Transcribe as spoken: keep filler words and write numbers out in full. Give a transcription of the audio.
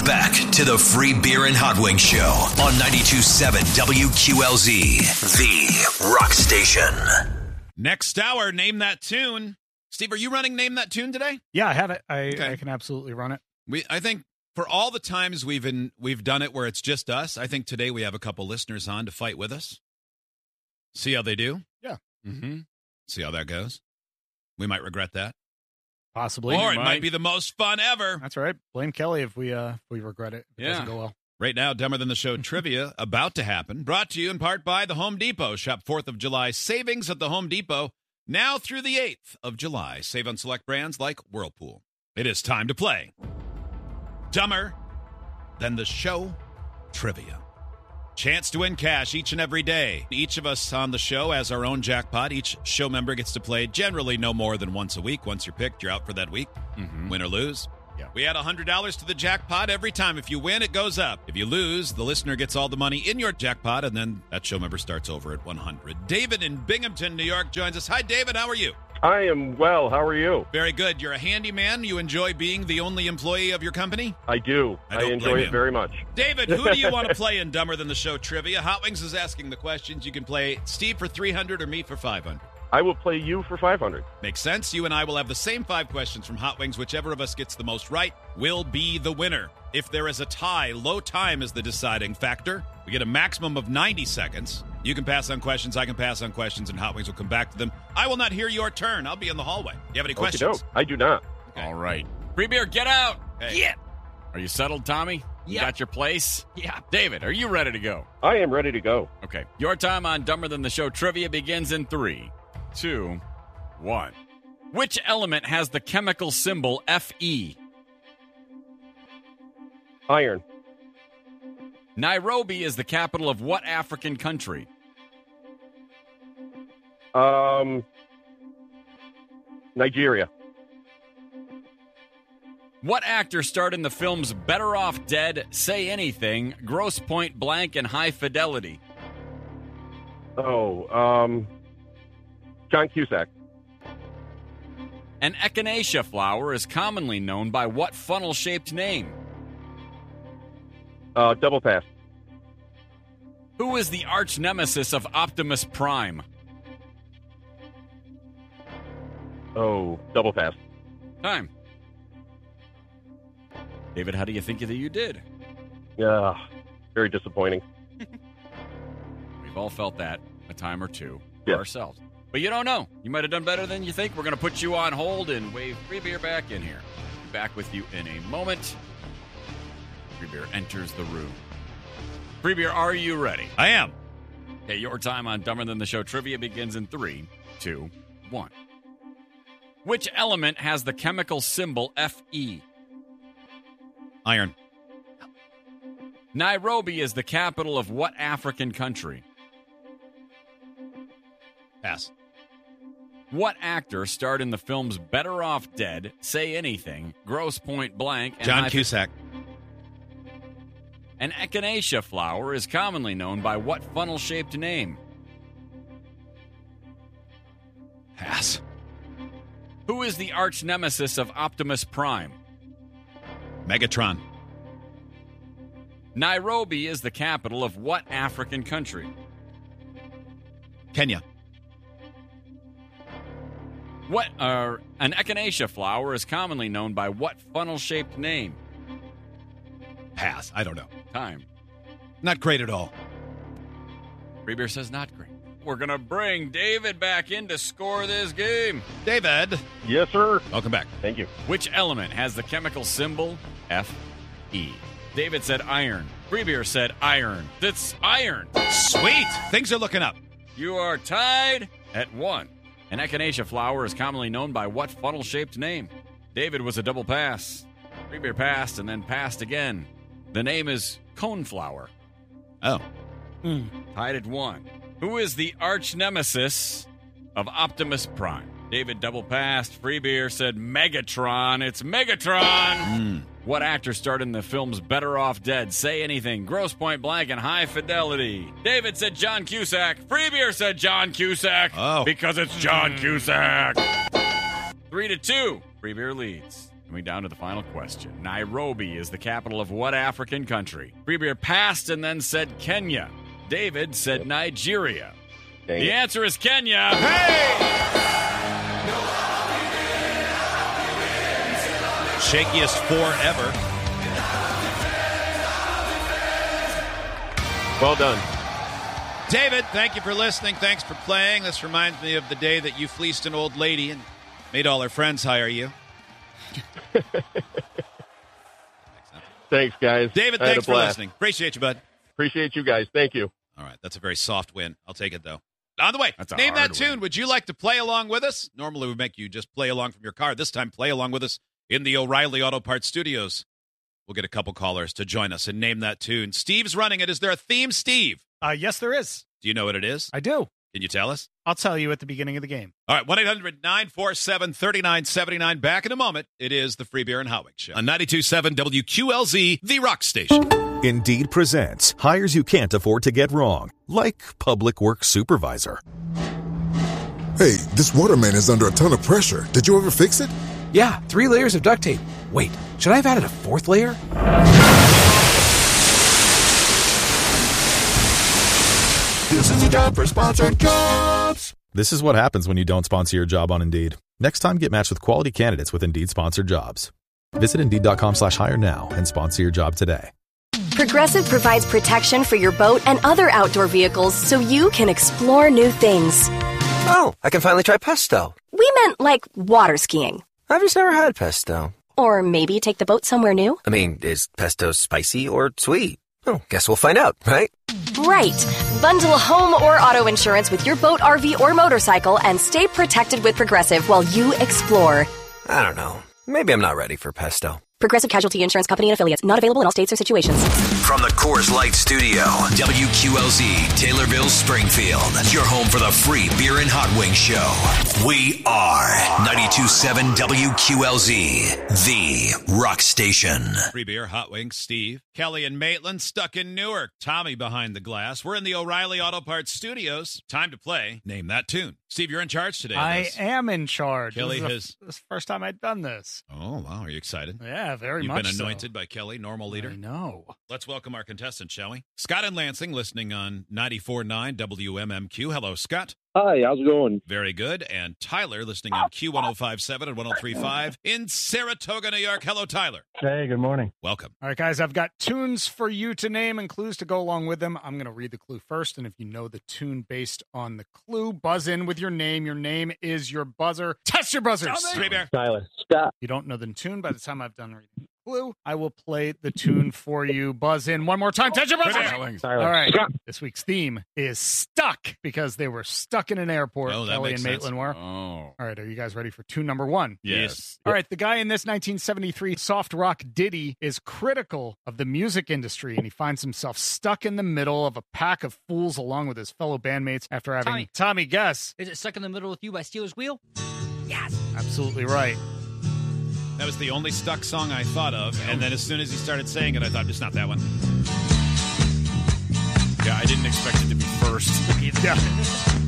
Back to the Free Beer and Hot Wings Show on ninety-two point seven W Q L Z, the rock station. Next hour, Name That Tune. Steve, are you running Name That Tune today? Yeah, I have it. I, Okay. I can absolutely run it. We, I think for all the times we've been, we've done it where it's just us, I think today we have a couple listeners on to fight with us. See how they do? Yeah. Mm-hmm. See how that goes. We might regret that. Possibly. Or it might be the most fun ever. That's right. Blame Kelly if we uh if we regret it. If it Yeah. doesn't go well. Right now, Dumber Than the Show trivia about to happen. Brought to you in part by the Home Depot. Shop fourth of July savings at the Home Depot. Now through the eighth of July. Save on select brands like Whirlpool. It is time to play Dumber Than the Show trivia. Chance to win cash each and every day. Each of us on the show has our own jackpot. Each show member gets to play generally no more than once a week. Once you're picked, you're out for that week. Mm-hmm. Win or lose. Yeah. We add one hundred dollars to the jackpot every time. If you win, it goes up. If you lose, the listener gets all the money in your jackpot, and then that show member starts over at one hundred. David in Binghamton, New York joins us. Hi, David. How are you? I am well. How are you? Very good. You're a handyman. You enjoy being the only employee of your company? I do. I I, don't enjoy blame it you. very much. David, who do you want to play in Dumber Than the Show trivia? Hot Wings is asking the questions. You can play Steve for three hundred or me for five hundred. I will play you for five hundred. Makes sense. You and I will have the same five questions from Hot Wings. Whichever of us gets the most right will be the winner. If there is a tie, low time is the deciding factor. We get a maximum of ninety seconds. You can pass on questions, I can pass on questions, and Hot Wings will come back to them. I will not hear your turn. I'll be in the hallway. You have any questions? Okey-doke. I do not. Okay. All right. Free beer, get out. Hey. Yeah. Are you settled, Tommy? You Yeah. got your place? Yeah. David, are you ready to go? I am ready to go. Okay. Your time on Dumber Than the Show trivia begins in three, two, one. Which element has the chemical symbol Fe? Iron. Nairobi is the capital of what African country? Um, Nigeria. What actor starred in the films Better Off Dead, Say Anything, Gross Point Blank, and High Fidelity? Oh, um, John Cusack. An echinacea flower is commonly known by what funnel-shaped name? Uh, double pass. Who is the arch nemesis of Optimus Prime? Oh, double pass. Time. David, how do you think that you did? Yeah, very disappointing. We've all felt that a time or two for Yeah. ourselves. But you don't know. You might have done better than you think. We're going to put you on hold and wave Free Beer back in here. Be back with you in a moment. Free Beer enters the room. Free Beer, are you ready? I am. Okay, your time on Dumber Than the Show trivia begins in three, two, one. Which element has the chemical symbol Fe? Iron. Nairobi is the capital of what African country? Pass. What actor starred in the films Better Off Dead, Say Anything, Gross Point Blank, and John High- Cusack. An echinacea flower is commonly known by what funnel-shaped name? Pass. Who is the arch nemesis of Optimus Prime? Megatron. Nairobi is the capital of what African country? Kenya. What uh, an echinacea flower is commonly known by what funnel-shaped name? Pass. I don't know. Time. Not great at all. Free Beer says not great. We're going to bring David back in to score this game. David, Yes, sir. Welcome back. Thank you. Which element has the chemical symbol Fe? David said iron. Free Beer said iron. That's iron. sweet. Things are looking up. You are tied at one. An echinacea flower is commonly known by what funnel-shaped name? David was a double pass. Free Beer passed and then passed again. The name is coneflower. Oh. Mm. Tied at one. Who is the arch nemesis of Optimus Prime? David double passed. Free Beer said Megatron. It's Megatron. Mm. What actor starred in the films Better Off Dead, Say Anything, Gross Point Blank, and High Fidelity? David said John Cusack. Free Beer said John Cusack. Oh. Because it's John Cusack. Three to two. Free Beer leads. Coming down to the final question. Nairobi is the capital of what African country? Free Beer passed and then said Kenya. David said Nigeria. Dang The it. answer is Kenya. Shakiest four ever. Well done. David, thank you for listening. Thanks for playing. This reminds me of the day that you fleeced an old lady and made all her friends hire you. Thanks, guys. David, I had a thanks for blast. listening. Appreciate you, bud. Appreciate you guys. Thank you. All right, that's a very soft win. I'll take it, though. On the way, That's a name hard that tune. win. Would you like to play along with us? Normally, we make you just play along from your car. This time, play along with us in the O'Reilly Auto Parts studios. We'll get a couple callers to join us and name that tune. Steve's running it. Is there a theme, Steve? Uh, yes, there is. Do you know what it is? I do. Can you tell us? I'll tell you at the beginning of the game. All right, one eight hundred nine four seven three nine seven nine. Back in a moment. It is the Free Beer and Hot Wings Show on ninety-two point seven W Q L Z, the rock station. Indeed presents hires you can't afford to get wrong, like public works supervisor. Hey, this waterman is under a ton of pressure. Did you ever fix it? Yeah, three layers of duct tape. Wait, should I have added a fourth layer? This is a job for sponsored jobs. This is what happens when you don't sponsor your job on Indeed. Next time, get matched with quality candidates with Indeed-sponsored jobs. Visit Indeed.com slash hire now and sponsor your job today. Progressive provides protection for your boat and other outdoor vehicles so you can explore new things. Oh, I can finally try pesto. We meant like water skiing. I've just never had pesto. Or maybe take the boat somewhere new. I mean, is pesto spicy or sweet? Oh, guess we'll find out, right? Right. Bundle home or auto insurance with your boat, R V, or motorcycle and stay protected with Progressive while you explore. I don't know. Maybe I'm not ready for pesto. Progressive Casualty Insurance Company and Affiliates. Not available in all states or situations. From the Coors Light Studio, W Q L Z, Taylorville, Springfield. Your home for the Free Beer and Hot Wings Show. We are ninety-two point seven W Q L Z, the rock station. Free Beer, Hot Wings, Steve, Kelly, and Maitland stuck in Newark. Tommy behind the glass. We're in the O'Reilly Auto Parts studios. Time to play. Name that tune. Steve, you're in charge today. of I this. am in charge. Kelly this is, has- the, this is the first time I've done this. Oh, wow. Are you excited? Yeah, very You've much been so. anointed by Kelly, normal leader. I know. Let's welcome our contestant, shall we? Scott in Lansing, listening on ninety-four point nine W M M Q. Hello, Scott. Hi, how's it going? Very good. And Tyler, listening on Q one oh five point seven and one oh three point five in Saratoga, New York. Hello, Tyler. Hey, good morning. Welcome. All right, guys, I've got tunes for you to name and clues to go along with them. I'm going to read the clue first, and if you know the tune based on the clue, buzz in with your name. Your name is your buzzer. Test your buzzers. Free Beer. Tyler. Scott. If you don't know the tune by the time I've done reading the clue, I will play the tune for you. Buzz in one more time. Test your buzzers. Tyler. All right. Scott. This week's theme is stuck because they were stuck in an airport. Oh, that Kelly makes and sense. Maitland were. Oh. All right, are you guys ready for tune number one? Yes. All right, the guy in this nineteen seventy-three soft rock ditty is critical of the music industry, and he finds himself stuck in the middle of a pack of fools along with his fellow bandmates after having... Tommy. Tommy, guess. Is it Stuck in the Middle with You by Steelers Wheel? Yes. Absolutely right. That was the only stuck song I thought of, and then as soon as he started saying it, I thought, it's not that one. Yeah, I didn't expect it to be first. Yeah.